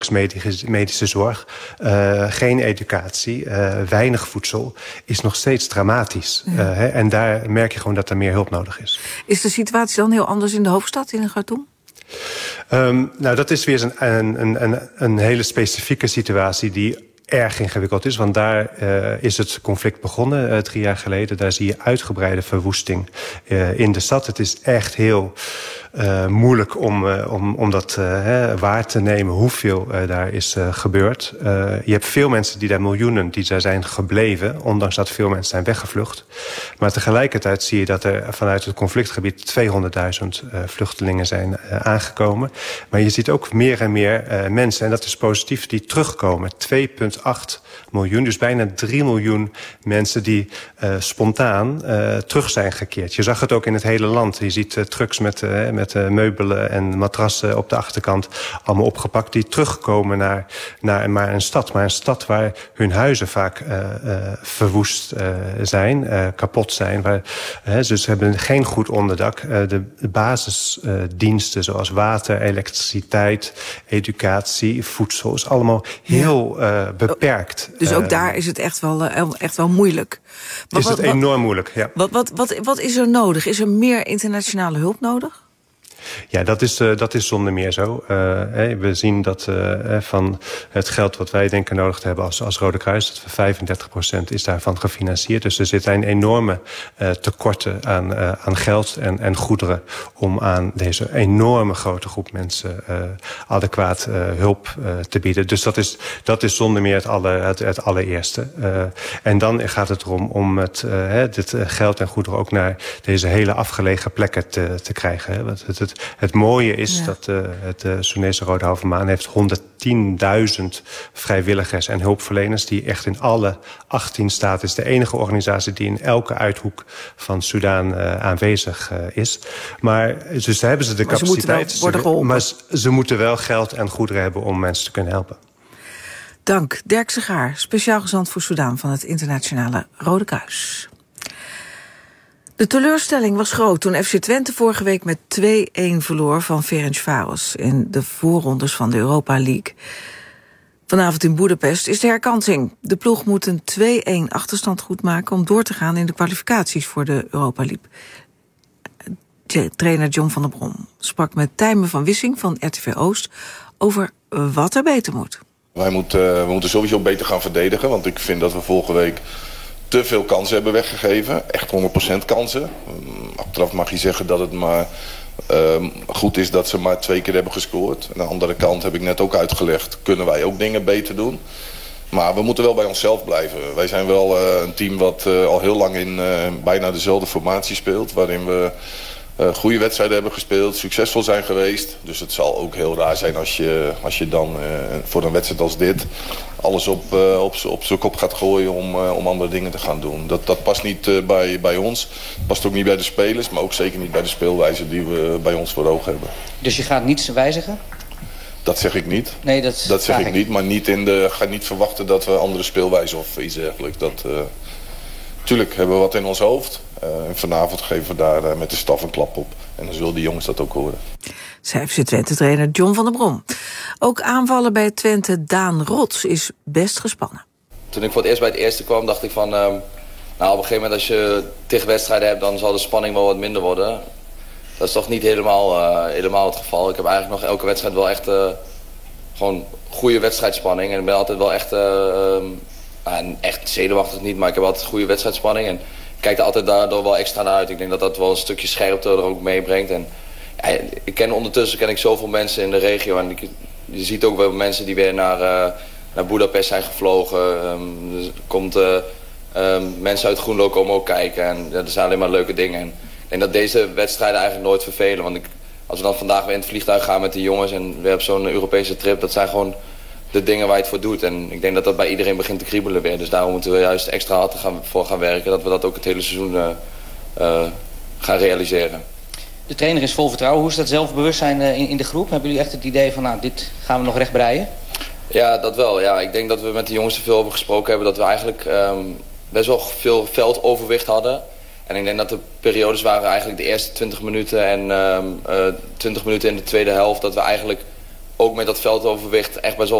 nauwelijks medische zorg, geen educatie, weinig voedsel, is nog steeds dramatisch. Ja. En daar merk je gewoon dat er meer hulp nodig is. Is de situatie dan heel anders in de hoofdstad, in Khartoum? Nou, dat is weer een hele specifieke situatie die erg ingewikkeld is. Want daar is het conflict begonnen 3 jaar geleden. Daar zie je uitgebreide verwoesting in de stad. Het is echt heel moeilijk om dat waar te nemen hoeveel daar is gebeurd. Je hebt veel mensen die daar miljoenen die daar zijn gebleven, ondanks dat veel mensen zijn weggevlucht. Maar tegelijkertijd zie je dat er vanuit het conflictgebied 200.000 vluchtelingen zijn aangekomen. Maar je ziet ook meer en meer mensen, en dat is positief, die terugkomen. 2,8 miljoen, dus bijna 3 miljoen mensen die spontaan terug zijn gekeerd. Je zag het ook in het hele land. Je ziet trucks met meubelen en matrassen op de achterkant allemaal opgepakt die terugkomen naar maar een stad. Maar een stad waar hun huizen vaak verwoest zijn, kapot zijn. Dus ze hebben geen goed onderdak. De basisdiensten zoals water, elektriciteit, educatie, voedsel is allemaal heel beperkt. Dus ook daar is het echt wel moeilijk. Is het enorm moeilijk, ja. Wat is er nodig? Is er meer internationale hulp nodig? Ja, dat is zonder meer zo. We zien dat van het geld wat wij denken nodig te hebben als Rode Kruis, dat 35% is daarvan gefinancierd. Dus er zitten enorme tekorten aan geld en goederen om aan deze enorme grote groep mensen adequaat hulp te bieden. Dus dat is zonder meer het allereerste. En dan gaat het erom om dit geld en goederen ook naar deze hele afgelegen plekken te krijgen. Want het mooie is dat het Soenese Rode Halve Maan heeft 110.000 vrijwilligers en hulpverleners die echt in alle 18 staten is de enige organisatie die in elke uithoek van Soedan aanwezig is. Maar dus daar hebben ze de capaciteit. Maar ze moeten wel geld en goederen hebben om mensen te kunnen helpen. Dank, Dirk Segaar, speciaal gezant voor Soedan van het Internationale Rode Kruis. De teleurstelling was groot toen FC Twente vorige week met 2-1 verloor van Ferencváros in de voorrondes van de Europa League. Vanavond in Boedapest is de herkansing. De ploeg moet een 2-1 achterstand goedmaken om door te gaan in de kwalificaties voor de Europa League. Trainer John van der Brom sprak met Tijmen van Wissing van RTV Oost over wat er beter moet. We moeten sowieso beter gaan verdedigen, want ik vind dat we vorige week te veel kansen hebben weggegeven. Echt 100% kansen. Achteraf mag je zeggen dat het maar goed is dat ze maar 2 keer hebben gescoord. Aan de andere kant heb ik net ook uitgelegd, kunnen wij ook dingen beter doen. Maar we moeten wel bij onszelf blijven. Wij zijn wel een team wat al heel lang in bijna dezelfde formatie speelt. Waarin we goede wedstrijden hebben gespeeld, succesvol zijn geweest. Dus het zal ook heel raar zijn als je dan voor een wedstrijd als dit alles op zijn kop gaat gooien om andere dingen te gaan doen. Dat past niet bij ons. Past ook niet bij de spelers, maar ook zeker niet bij de speelwijze die we bij ons voor ogen hebben. Dus je gaat niets wijzigen? Dat zeg ik niet. Nee, dat zeg ik niet, maar ga niet verwachten dat we andere speelwijze of iets dergelijks. Tuurlijk hebben we wat in ons hoofd. En vanavond geven we daar met de staf een klap op. En dan zullen die jongens dat ook horen. Zei FC Twente-trainer John van der Brom. Ook aanvallen bij Twente Daan Rots is best gespannen. Toen ik voor het eerst bij het eerste kwam, dacht ik van op een gegeven moment als je 10 wedstrijden hebt, dan zal de spanning wel wat minder worden. Dat is toch niet helemaal het geval. Ik heb eigenlijk nog elke wedstrijd wel echt gewoon goede wedstrijdspanning. En ik ben altijd wel echt zenuwachtig niet, maar ik heb altijd goede wedstrijdspanning. En ik kijk er altijd daardoor wel extra naar uit. Ik denk dat dat wel een stukje scherpte er ook meebrengt. En ondertussen ken ik zoveel mensen in de regio. En je ziet ook wel mensen die weer naar Boedapest zijn gevlogen. Er komt mensen uit Groenlo komen ook kijken. En dat zijn alleen maar leuke dingen. En ik denk dat deze wedstrijden eigenlijk nooit vervelen. Want als we dan vandaag weer in het vliegtuig gaan met die jongens en weer op zo'n Europese trip, dat zijn gewoon de dingen waar je het voor doet. En ik denk dat dat bij iedereen begint te kriebelen weer. Dus daarom moeten we juist extra hard voor gaan werken. Dat we dat ook het hele seizoen gaan realiseren. De trainer is vol vertrouwen. Hoe is dat zelfbewustzijn in de groep? Hebben jullie echt het idee van dit gaan we nog recht breien? Ja, dat wel. Ja, ik denk dat we met de jongens er veel over gesproken hebben. Dat we eigenlijk best wel veel veldoverwicht hadden. En ik denk dat de periodes waren eigenlijk de eerste 20 minuten en 20 minuten in de tweede helft. Dat we eigenlijk ook met dat veldoverwicht echt best wel